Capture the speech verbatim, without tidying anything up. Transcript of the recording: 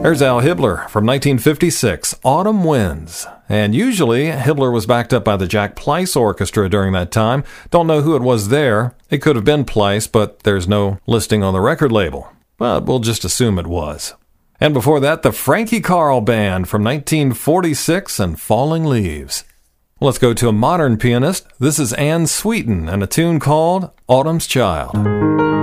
There's Al Hibbler from nineteen fifty-six, Autumn Winds. And usually, Hibbler was backed up by the Jack Pleiss Orchestra during that time. Don't know who it was there. It could have been Pleiss, but there's no listing on the record label. But we'll just assume it was. And before that, the Frankie Carl Band from nineteen forty-six and Falling Leaves. Let's go to a modern pianist. This is Anne Sweeten and a tune called Autumn's Child.